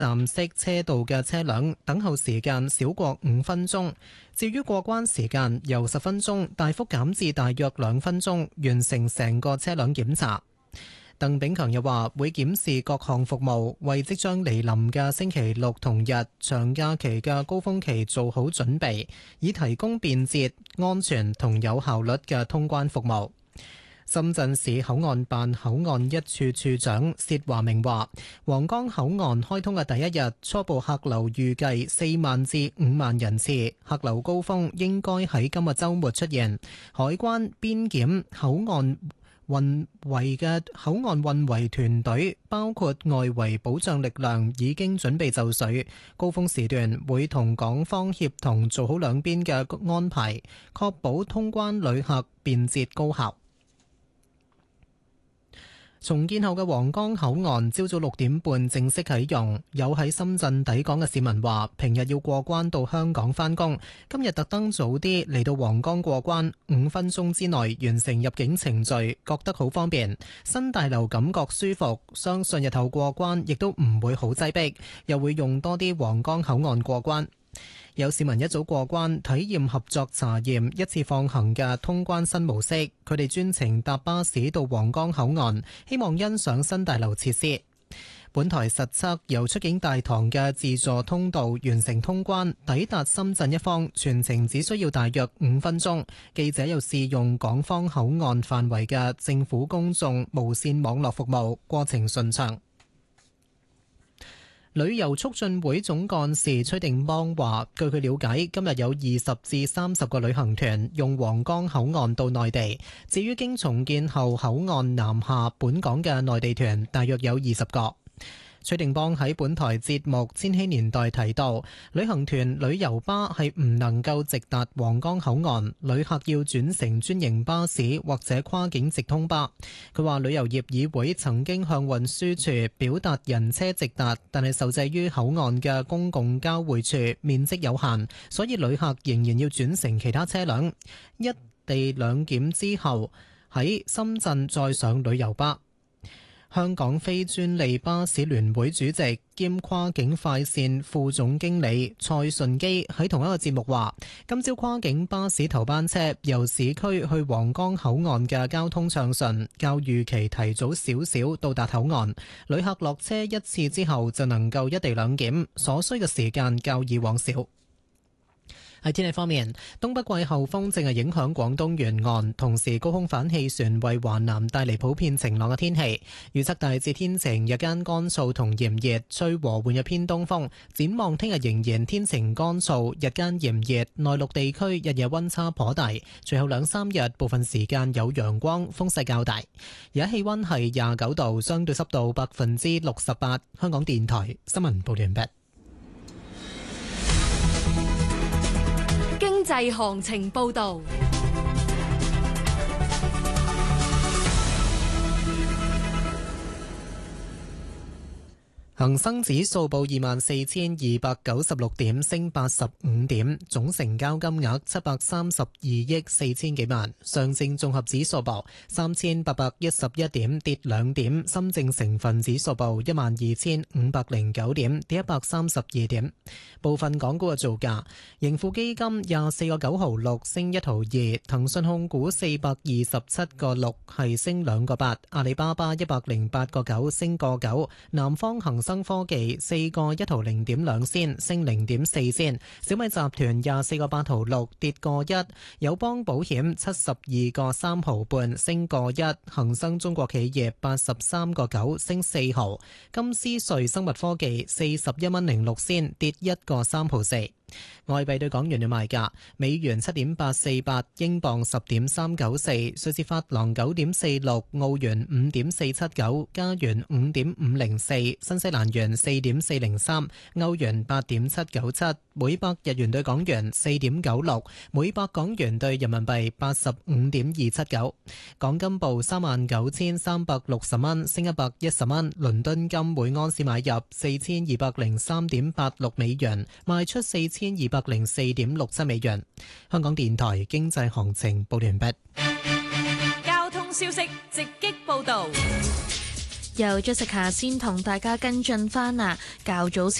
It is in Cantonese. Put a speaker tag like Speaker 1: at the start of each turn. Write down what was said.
Speaker 1: 藍色車道嘅車輛等候時間少過5分鐘。至於過關時間，由10分鐘大幅減至大約2分鐘，完成成個車輛檢查。鄧炳強又話會檢視各項服務，為即將嚟臨嘅星期六同日長假期嘅高峰期做好準備，以提供便捷、安全同有效率嘅通關服務。深圳市口岸辦口岸一處處長薛華明話，皇崗口岸開通嘅第一日，初步客流預計4萬至5萬人次，客流高峰應該喺今個週末出現。海關、邊檢、口岸運維團隊，包括外圍保障力量，已經準備就緒。高峰時段會同港方協同做好兩邊嘅安排，確保通關旅客便捷高效。重建後嘅皇崗口岸朝早6點半正式啟用，有喺深圳抵港嘅市民話，平日要過關到香港返工，今日特登早啲嚟到皇崗過關，5分鐘之內完成入境程序，覺得好方便。新大樓感覺舒服，相信日後過關亦都唔會好擠迫，又會用多啲皇崗口岸過關。有市民一早過關，體驗合作查驗一次放行嘅通關新模式。佢哋專程搭巴士到皇崗口岸，希望欣賞新大樓設施。本台實測由出境大堂嘅自助通道完成通關，抵達深圳一方，全程只需要大約5分鐘。記者又試用港方口岸範圍嘅政府公眾無線網絡服務，過程順暢。旅遊促進會總幹事崔定邦話，據佢了解，今日有20至30個旅行團用皇崗口岸到內地。至於經重建後口岸南下本港嘅內地團，大約有20個。崔定邦喺本台節目《千禧年代》提到，旅行團旅遊巴係唔能夠直達皇崗口岸，旅客要轉乘專營巴士或者跨境直通巴。佢話旅遊業議會曾經向運輸署表達人車直達，但係受制於口岸嘅公共交匯處面積有限，所以旅客仍然要轉乘其他車輛，一地兩檢之後喺深圳再上旅遊巴。香港非專利巴士聯會主席兼跨境快線副總經理蔡順基喺同一個節目話，今朝跨境巴士頭班車由市區去皇崗口岸嘅交通暢順，較預期提早少少到達口岸。旅客落車一次之後就能夠一地兩檢，所需嘅時間較以往少。喺天氣方面，東北季候風正係影響廣東沿岸，同時高空反氣旋為華南帶嚟普遍晴朗嘅天氣。預測大致天晴，日間乾燥同炎熱，吹和緩嘅偏東風。展望聽日仍然天晴乾燥，日間炎熱，內陸地區日夜溫差頗大。隨後2-3日部分時間有陽光，風勢較大。而家氣溫係29度，相對濕度68%。香港電台新聞報道完畢。
Speaker 2: 經濟行情報道。
Speaker 1: 恒生指數報24,296點，升85點，總成交金額732億4千幾萬。上證綜合指數報3,811點，跌2點。深證成分指數報12,509點，跌132點。部分港股嘅造價：盈富基金24個9毫6，升1毫2；騰訊控股427個6，係升2個8；阿里巴巴108個9，升個9；南方恒生科技4個1毫0.2仙，升0.4仙；小米集團24個8毫6，跌個1；友邦保險72個3毫半，升個1；恒生中國企業83個9，升4毫；金斯瑞生物科技41蚊06仙，跌1個3毫4。外幣對港元嘅賣價：美元7.848，英鎊10.394，瑞士法郎9.46，澳元5.479，加元5.504，新西蘭元4.403，歐元8.797，每百日元對港元4.96，每百港元對人民幣85.279。港金報39,360蚊，升110蚊。倫敦金每盎司買入4203.86美元，賣出4204.67美元。香港電台經濟行情報完畢。
Speaker 2: 交通消息直擊報道。
Speaker 3: 由 Jessica 先同大家跟進返啊，較早前